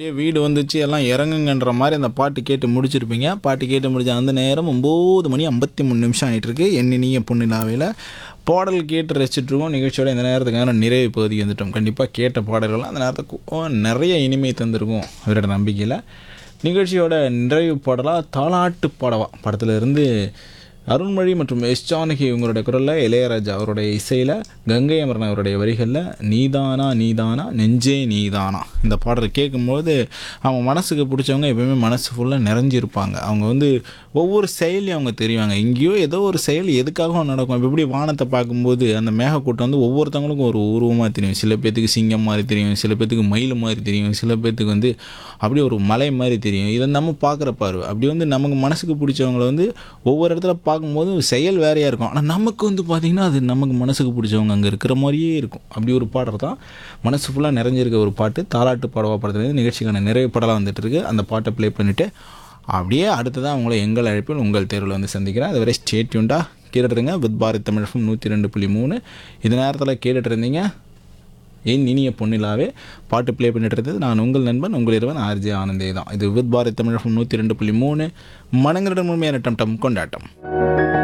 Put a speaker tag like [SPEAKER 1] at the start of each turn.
[SPEAKER 1] வீடு வந்துச்சு எல்லாம் இறங்குங்கன்ற மாதிரி அந்த பாட்டு கேட்டு முடிச்சிருப்பீங்க. பாட்டு கேட்டு முடிச்ச அந்த நேரம் 9:53 ஆகிட்டுருக்கு. எண்ணினிய பொன்னிலாவையில் பாடல் கேட்டு ரசிச்சிட்ருக்கோம். நிகழ்ச்சியோட இந்த நேரத்துக்கான நிறைவு பகுதிக்கு வந்துட்டோம். கண்டிப்பாக கேட்ட பாடல்கள்லாம் அந்த நேரத்துக்கு நிறைய இனிமை தந்திருக்கும் அவரோட நம்பிக்கையில். நிகழ்ச்சியோட நிறைவு பாடலாக தாலாட்டு பாடவா படத்தில் இருந்து அருண்மொழி மற்றும் எஸ் ஜானகி இவங்களுடைய குரலில், இளையராஜா அவருடைய இசையில், கங்கை அமரன் அவருடைய வரிகளில் நீதானா நீதானா நெஞ்சே நீதானா இந்த பாடல் கேட்கும்போது அவங்க மனசுக்கு பிடிச்சவங்க எப்போயுமே மனசு ஃபுல்லாக நிறைஞ்சிருப்பாங்க. அவங்க ஒவ்வொரு செயலையும் அவங்க தெரிவாங்க. எங்கேயோ ஏதோ ஒரு செயல் எதுக்காக நடக்கும். இப்போ எப்படி வானத்தை பார்க்கும்போது அந்த மேகக்கூட்டம் ஒவ்வொருத்தவங்களுக்கும் ஒரு உருவமாக தெரியும். சில பேர்த்துக்கு சிங்கம் மாதிரி தெரியும், சில பேர்த்துக்கு மயில் மாதிரி தெரியும், சில பேர்த்துக்கு அப்படியே ஒரு மலை மாதிரி தெரியும். இதை நம்ம பார்க்குற பார்வை அப்படி நமக்கு மனசுக்கு பிடிச்சவங்கள ஒவ்வொரு இடத்துல பார்க்கும்போது செயல் வேறையாக இருக்கும். ஆனால் நமக்கு பார்த்திங்கன்னா அது நமக்கு மனசுக்கு பிடிச்சவங்க அங்கே இருக்கிற மாதிரியே இருக்கும். அப்படி ஒரு பாடல் தான் மனசு ஃபுல்லாக நிறைஞ்சிருக்க ஒரு பாட்டு. தாலாட்டு பாடவா படத்துலேருந்து நிகழ்ச்சிக்கான நிறைவு பாடலாக வந்துட்டுருக்கு. அந்த பாட்டை ப்ளே பண்ணிவிட்டு அப்படியே அடுத்ததான் உங்களை எங்கள் அழைப்பில் உங்கள் தேர்வில் சந்திக்கிறேன். அதுவரை ஸ்டேட் டியூன்டாக கேட்டுருங்க. வித் பாரத் தமிழ் FM 102.3 இந்த நேரத்தில் கேட்டுட்டு இருந்தீங்க. என் இனிய பொன்னிலாவே பாட்டு ப்ளே பண்ணிட்டு இருந்தது நான் உங்கள் நண்பன் உங்கள் இருவன் ஆர்ஜே ஆனந்தே தான். இது வித் பாரத் தமிழ் FM 102.3 மனங்களிடம் முழுமையான டம் டம் கொண்டாட்டம்.